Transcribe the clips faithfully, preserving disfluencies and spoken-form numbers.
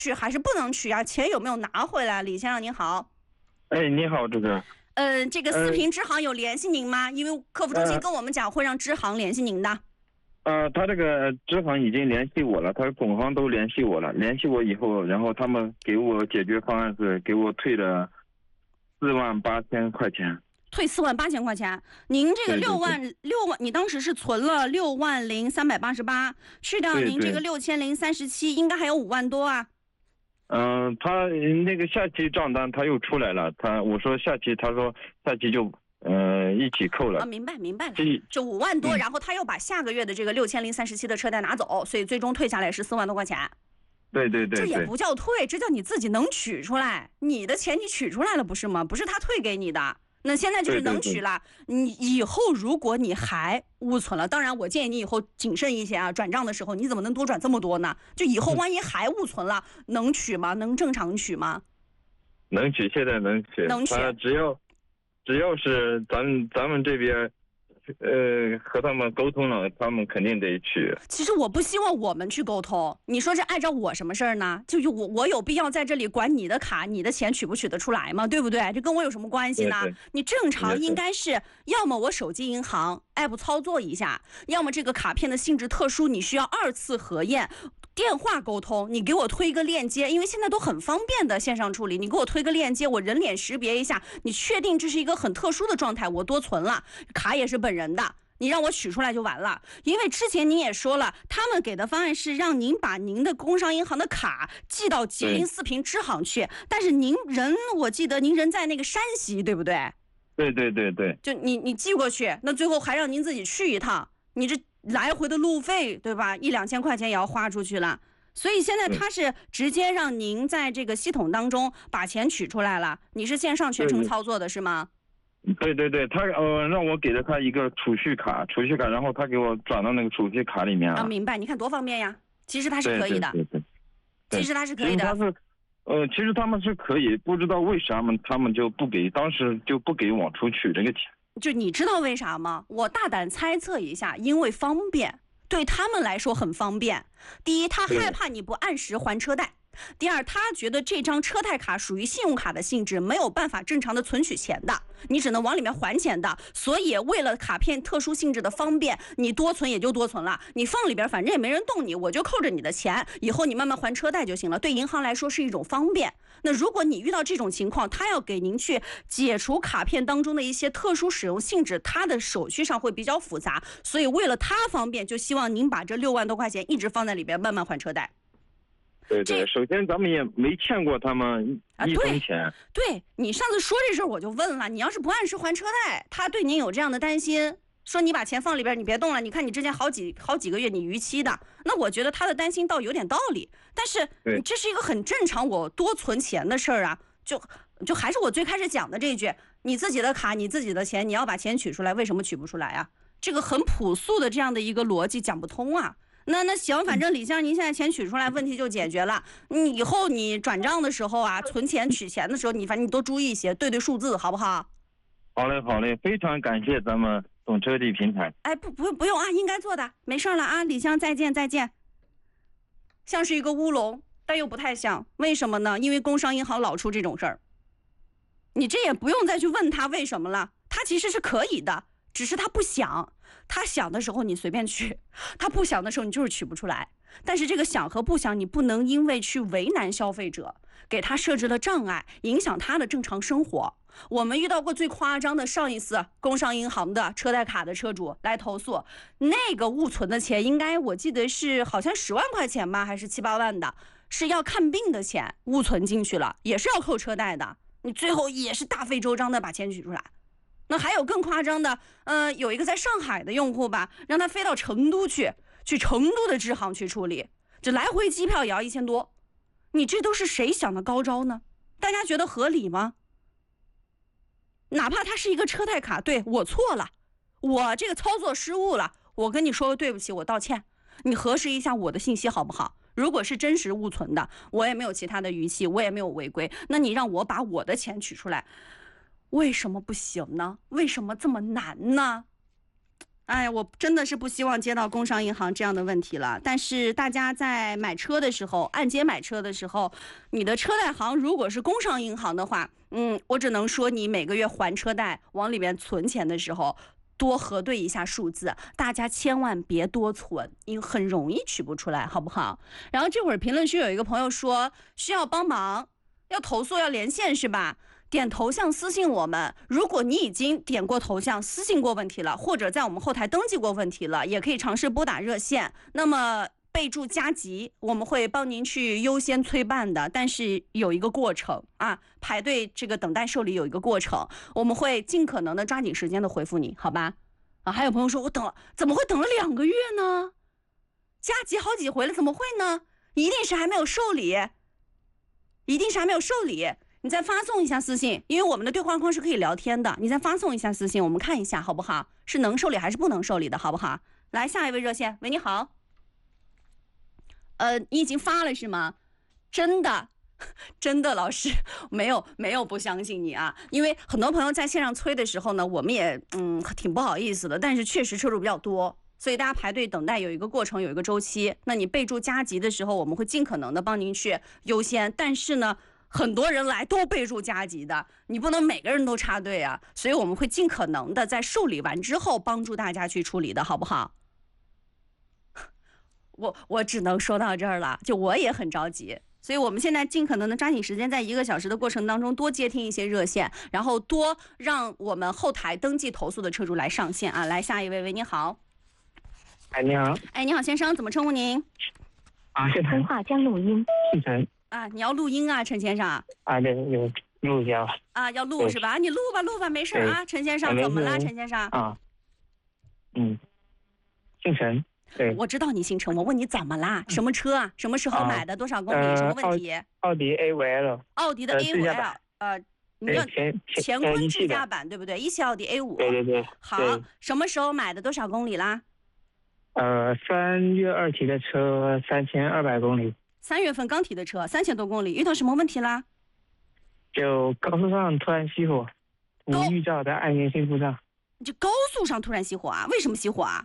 取还是不能取啊？钱有没有拿回来？李先生您好。 哎，你好，主持人。 嗯、呃，这个四平支行有联系您吗？呃、因为客服中心跟我们讲会让支行联系您的。 呃，他这个支行已经联系我了，他总行都联系我了。联系我以后，然后他们给我解决方案是给我退了四万八千块钱。 退四万八千块钱，您这个六万六万，你当时是存了六万零三百八十八，去掉您这个六千零三十七，应该还有五万多啊。 嗯、呃，他那个下期账单他又出来了，他我说下期，他说下期就呃一起扣了。 啊，明白明白了，这五万多、嗯，然后他又把下个月的这个六千零三十七的车贷拿走，所以最终退下来是四万多块钱。 对对 对, 对，这也不叫退，这叫你自己能取出来，你的钱你取出来了不是吗？不是他退给你的。那现在就是能取了，对对对，你以后如果你还误存了，当然我建议你以后谨慎一些啊，转账的时候你怎么能多转这么多呢？就以后万一还误存了，嗯、能取吗？能正常取吗？ 能取，现在能取， 能取， 只要只要是咱咱们这边。呃，和他们沟通了，他们肯定得取。 其实我不希望我们去沟通，你说这碍着我什么事儿呢？就我我有必要在这里管你的卡，你的钱取不取得出来吗？对不对？这跟我有什么关系呢？你正常应该是，要么我手机银行 app 操作一下，要么这个卡片的性质特殊，你需要二次核验。电话沟通，你给我推一个链接，因为现在都很方便的线上处理，你给我推个链接，我人脸识别一下，你确定这是一个很特殊的状态，我多存了，卡也是本人的，你让我取出来就完了。因为之前您也说了，他们给的方案是让您把您的工商银行的卡寄到吉林四平支行去，但是您人，我记得您人在那个山西，对不对？ 对对对对， 就你你寄过去，那最后还让您自己去一趟，你这来回的路费对吧？一两千块钱也要花出去了，所以现在他是直接让您在这个系统当中把钱取出来了，你是线上全程操作的是吗？ 对对对，他呃让我给了他一个储蓄卡，储蓄卡，然后他给我转到那个储蓄卡里面了。 啊，明白？你看多方便呀！其实他是可以的， 对对对对， 其实他是可以的。 他是呃，其实他们是可以，不知道为啥么他们就不给，当时就不给往出取这个钱。 就你知道为啥吗？我大胆猜测一下，因为方便，对他们来说很方便。第一，他害怕你不按时还车贷；第二，他觉得这张车贷卡属于信用卡的性质，没有办法正常的存取钱的，你只能往里面还钱的。所以为了卡片特殊性质的方便，你多存也就多存了，你放里边反正也没人动你，我就扣着你的钱，以后你慢慢还车贷就行了。对银行来说是一种方便。那如果你遇到这种情况，他要给您去解除卡片当中的一些特殊使用性质，他的手续上会比较复杂，所以为了他方便，就希望您把这六万多块钱一直放在里边，慢慢还车贷。 对对，首先咱们也没欠过他们一分钱。 啊、对, 对你上次说这事儿我就问了，你要是不按时还车贷，他对您有这样的担心，说你把钱放里边，你别动了，你看你之前好几好几个月你逾期的，那我觉得他的担心倒有点道理，但是你这是一个很正常我多存钱的事儿啊，就就还是我最开始讲的这句，你自己的卡你自己的钱，你要把钱取出来，为什么取不出来啊？这个很朴素的这样的一个逻辑讲不通啊。那那行，反正李先生您现在钱取出来，问题就解决了。你以后你转账的时候啊，存钱取钱的时候，你反正你多注意一些，对对数字，好不好？ 好嘞，好嘞，非常感谢咱们懂车帝平台。 哎，不不不用啊，应该做的，没事了啊，李先生再见再见。像是一个乌龙，但又不太像，为什么呢？因为工商银行老出这种事儿，你这也不用再去问他为什么了，他其实是可以的。只是他不想，他想的时候你随便取，他不想的时候你就是取不出来。但是这个想和不想，你不能因为去为难消费者，给他设置了障碍，影响他的正常生活。我们遇到过最夸张的，上一次工商银行的车贷卡的车主来投诉，那个误存的钱应该我记得是好像十万块钱吧，还是七八万的，是要看病的钱误存进去了，也是要扣车贷的，你最后也是大费周章的把钱取出来。那还有更夸张的，呃，有一个在上海的用户吧，让他飞到成都去，去成都的支行去处理，这来回机票也要一千多，你这都是谁想的高招呢？大家觉得合理吗？哪怕他是一个车贷卡，对，我错了，我这个操作失误了，我跟你说个对不起，我道歉，你核实一下我的信息好不好？如果是真实误存的，我也没有其他的逾期，我也没有违规，那你让我把我的钱取出来，为什么不行呢？为什么这么难呢？ 哎，我真的是不希望接到工商银行这样的问题了。但是大家在买车的时候，按揭买车的时候，你的车贷行如果是工商银行的话，嗯，我只能说你每个月还车贷往里面存钱的时候，多核对一下数字，大家千万别多存，因为很容易取不出来，好不好？然后这会儿评论区有一个朋友说需要帮忙，要投诉要连线是吧？点头像私信我们，如果你已经点过头像私信过问题了，或者在我们后台登记过问题了，也可以尝试拨打热线，那么备注加急，我们会帮您去优先催办的，但是有一个过程啊，排队这个等待受理有一个过程，我们会尽可能的抓紧时间的回复你，好吧？啊，还有朋友说我等了，怎么会等了两个月呢？加急好几回了，怎么会呢？一定是还没有受理，一定是还没有受理。你再发送一下私信，因为我们的对话框是可以聊天的，你再发送一下私信，我们看一下好不好？是能受理还是不能受理的，好不好？来，下一位热线，喂，你好。呃，你已经发了是吗？真的，真的，老师没有没有不相信你啊，因为很多朋友在线上催的时候呢，我们也嗯挺不好意思的，但是确实车主比较多。所以大家排队等待有一个过程，有一个周期。那你备注加急的时候，我们会尽可能的帮您去优先。但是呢，很多人来都备注加急的，你不能每个人都插队啊。所以我们会尽可能的在受理完之后帮助大家去处理的，好不好？我我只能说到这儿了，就我也很着急。所以我们现在尽可能的抓紧时间，在一个小时的过程当中多接听一些热线，然后多让我们后台登记投诉的车主来上线啊。来，下一位，喂，你好。 哎，你好。 哎，你好，先生，怎么称呼您？ 啊，是通话将录音。 姓陈。 啊，你要录音啊，陈先生。 啊，对，有录一下吧。 啊，要录是吧？你录吧，录吧，没事啊。陈先生，怎么了，陈先生？ 啊，嗯，姓陈。对， 我知道你姓陈，我问你怎么啦？什么车啊？什么时候买的？多少公里？ 呃、 什么问题？ 奥迪 A 五 L。 奥迪的 A 五 L，呃，你要前前坤智驾版对不对？一汽奥迪 A 五。 对对对。 好，什么时候买的？多少公里啦？ 呃，三月二提的车，三千二百公里。 三月份刚提的车，三千多公里，遇到什么问题啦？ 就高速上突然熄火，无预兆的按键性故障。 就高速上突然熄火啊？为什么熄火啊？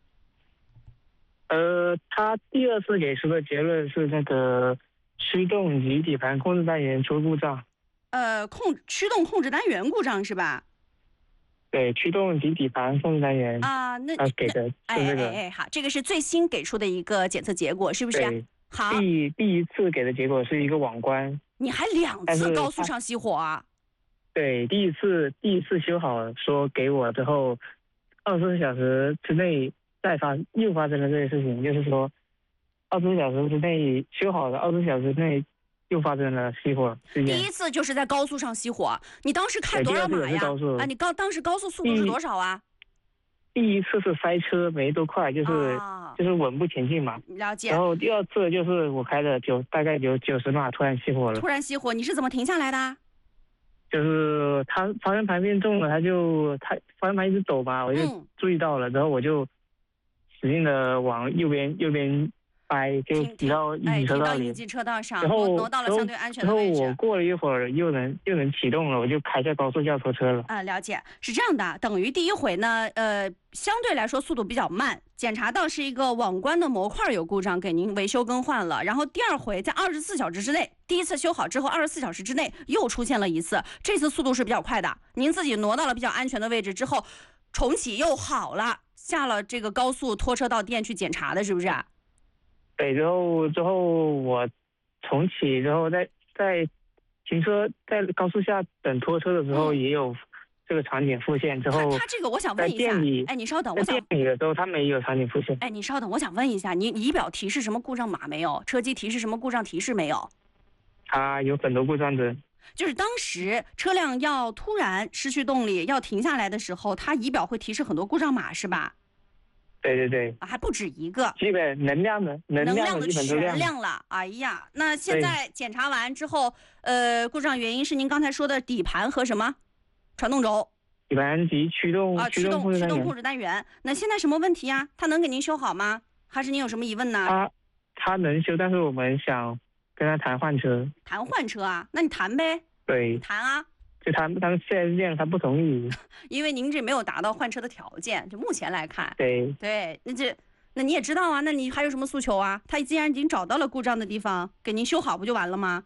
呃，他第二次给出的结论是那个驱动及底盘控制单元出故障。 呃，控驱动控制单元故障是吧？ 对，驱动及底盘控制单元啊，那他给的是这个。 哎哎哎，好，这个是最新给出的一个检测结果，是不是？ 对。 好。 第第一次给的结果是一个网关。 你还两次高速上熄火啊？ 对，第一次第一次修好说给我之后，二十四小时之内再发又发生了这些事情，就是说，二十四小时之内修好了，二十四小时内又发生了熄火事件。 第一次就是在高速上熄火，你当时开多少码呀？啊，你高当时高速速度是多少啊？ 第一次是塞车没多快，就是、啊、就是稳步前进嘛。 了解。 然后第二次就是我开的九大概有九十码，突然熄火了。 突然熄火，你是怎么停下来的？ 就是他方向盘变重了，他就他方向盘一直抖嘛，我就注意到了，嗯、然后我就使劲的往右边右边掰，就挤到应急车道里， 应急车道上， 然后挪到了相对安全的位置。 然后我过了一会儿又能又能启动了，我就开下高速要拖车了。 啊、呃，了解，是这样的，等于第一回呢，呃，相对来说速度比较慢，检查到是一个网关的模块有故障，给您维修更换了。然后第二回在二十四小时之内，第一次修好之后，二十四小时之内又出现了一次，这次速度是比较快的，您自己挪到了比较安全的位置之后，重启又好了，下了这个高速拖车到店去检查的，是不是？ 对，之后之后我重启之后，在在停车在高速下等拖车的时候，也有这个场景复现。之后他这个我想问一下，哎，你稍等，我想在店里的时候他没有场景复现。 哎，你稍等，我想问一下，你仪表提示什么故障码没有？车机提示什么故障提示没有？ 它有很多故障灯。 就是当时车辆要突然失去动力要停下来的时候，它仪表会提示很多故障码，是吧？ 对对对、 啊，还不止一个， 基本能亮的能亮的基本都亮亮了。哎呀，那现在检查完之后，呃，故障原因是您刚才说的底盘和什么传动轴？ 底盘及驱动啊，驱动驱动控制单元。那现在什么问题呀？它能给您修好吗？还是您有什么疑问呢？ 它它能修，但是我们想跟他谈换车。 谈换车啊？那你谈呗。 对。 谈啊。 就他们他们四 S 店他不同意。 因为您这没有达到换车的条件，就目前来看。 对对，那这那你也知道啊，那你还有什么诉求啊？他既然已经找到了故障的地方，给您修好不就完了吗？